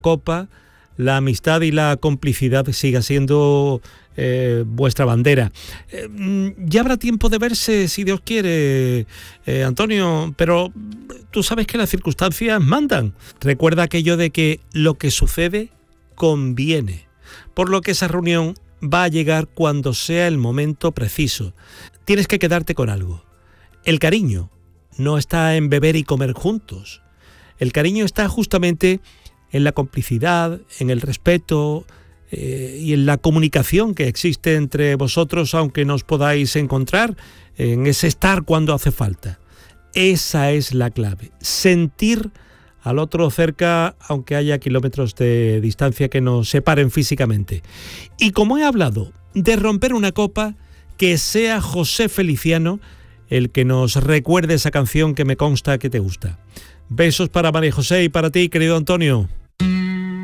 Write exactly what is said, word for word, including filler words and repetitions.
copa, la amistad y la complicidad siga siendo eh, vuestra bandera. Eh, ya habrá tiempo de verse, si Dios quiere, eh, Antonio, pero tú sabes que las circunstancias mandan. Recuerda aquello de que lo que sucede conviene, por lo que esa reunión va a llegar cuando sea el momento preciso. Tienes que quedarte con algo. El cariño no está en beber y comer juntos. El cariño está justamente en la complicidad, en el respeto eh, y en la comunicación que existe entre vosotros, aunque no os podáis encontrar, en ese estar cuando hace falta. Esa es la clave, sentir al otro cerca, aunque haya kilómetros de distancia que nos separen físicamente. Y como he hablado de romper una copa, que sea José Feliciano el que nos recuerde esa canción que me consta que te gusta. Besos para María José y para ti, querido Antonio.